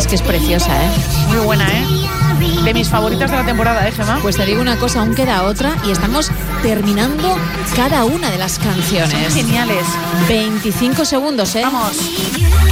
que es preciosa, ¿eh? Muy buena, ¿eh? De mis favoritas de la temporada, ¿eh, Gemma? Pues te digo una cosa, aún queda otra y estamos terminando cada una de las canciones. Son geniales. 25 segundos, ¿eh? Vamos.